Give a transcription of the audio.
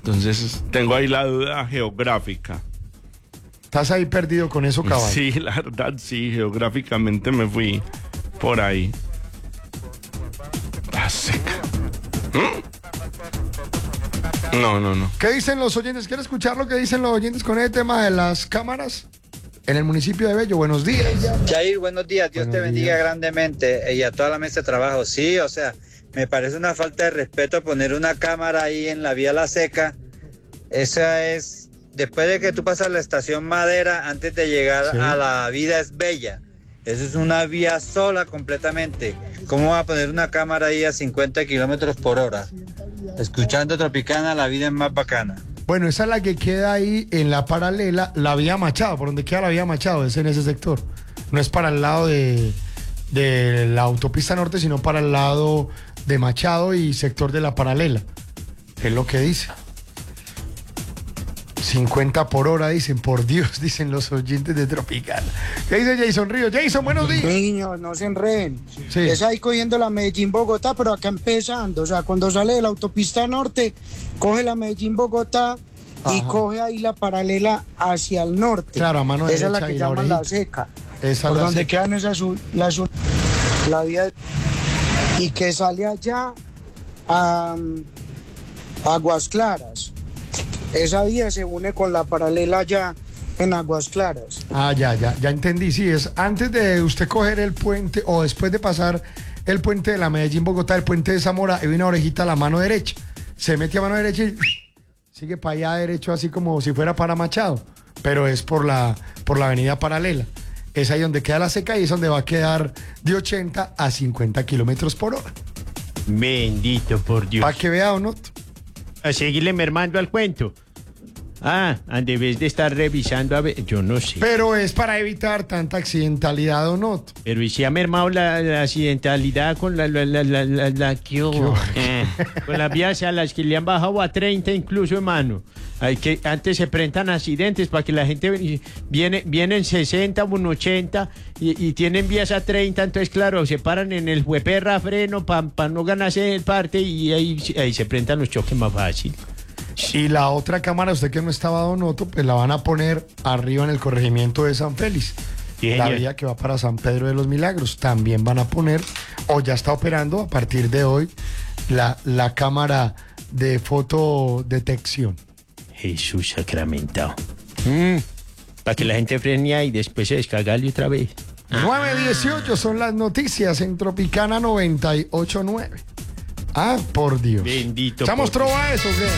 Entonces tengo ahí la duda geográfica. Estás ahí perdido con eso, caballo. Sí, la verdad, sí, geográficamente me fui por ahí. La seca. No. ¿Qué dicen los oyentes? ¿Quiere escuchar lo que dicen los oyentes con el tema de las cámaras en el municipio de Bello? Buenos días. Jair, buenos días. Dios te bendiga grandemente y a toda la mesa de trabajo. Sí, o sea, me parece una falta de respeto poner una cámara ahí en la vía La Seca. Esa es, después de que tú pasas la estación Madera, antes de llegar a la Vida es Bella. Eso es una vía sola completamente. ¿Cómo va a poner una cámara ahí a 50 kilómetros por hora? Escuchando Tropicana, la vida es más bacana. Bueno, esa es la que queda ahí en la paralela, la vía Machado. ¿Por donde queda la vía Machado? Es en ese sector. No es para el lado de la autopista norte, sino para el lado de Machado y sector de la paralela. Es lo que dice. 50 por hora, dicen, por Dios, dicen los oyentes de Tropicana. ¿Qué dice Jason Ríos? Jason, buenos días. Niños, no se enreden. Sí. Es ahí cogiendo la Medellín-Bogotá, pero acá empezando. O sea, cuando sale de la autopista norte, coge la Medellín-Bogotá y coge ahí la paralela hacia el norte. Claro, a mano derecha. Esa es la que y llaman la orejita. seca. Esa Por la donde seca. quedan esas la vía y que sale allá a Aguas Claras. Esa vía se une con la paralela allá en Aguas Claras. Ah, ya entendí. Sí, es antes de usted coger el puente o después de pasar el puente de la Medellín-Bogotá, el puente de Zamora, hay una orejita a la mano derecha. Se mete a mano derecha y sigue para allá derecho, así como si fuera para Machado, pero es por la avenida paralela. Es ahí donde queda la seca y es donde va a quedar de 80 a 50 kilómetros por hora. Bendito por Dios. Para que vea, ¿o no? A seguirle mermando al cuento. Debes de estar revisando a ver, yo no sé. Pero es para evitar tanta accidentalidad, ¿o no? Pero ¿y si ha mermado la accidentalidad con ¿qué hubo? Con las vías a las que le han bajado a 30 incluso, hermano? Hay que antes se presentan accidentes para que la gente vienen 60 o 80 y tienen vías a 30, entonces claro, se paran en el hueperra freno para no ganarse el parte y ahí se presentan los choques más fácil. Y la otra cámara, usted que no estaba Donoto, pues la van a poner arriba en el corregimiento de San Félix. Sí, la señor. vía que va para San Pedro de los Milagros. También van a poner, o ya está operando a partir de hoy, la cámara de fotodetección. Jesús sacramentado. Para que la gente frene y después se descargale otra vez. 9:18 son las noticias en Tropicana 98.9. Por Dios. Bendito. ¿Echamos por Dios. trova a eso, qué?